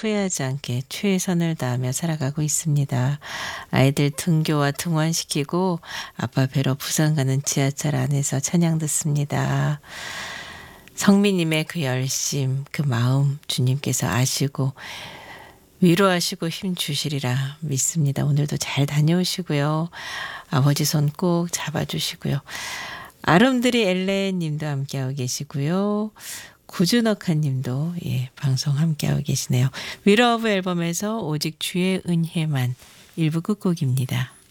후회하지 않게 최선을 다하며 살아가고 있습니다. 아이들 등교와 등원시키고 아빠 뵈러 부산 가는 지하철 안에서 찬양 듣습니다. 성미님의 그 열심, 그 마음 주님께서 아시고 위로하시고 힘 주시리라 믿습니다. 오늘도 잘 다녀오시고요. 아버지 손 꼭 잡아주시고요. 아름드리 엘레 님도 함께하고 계시고요. 구준옥한 님도 방송 함께하고 계시네요. 위로오브 앨범에서 오직 주의 은혜만 일부 끝곡입니다.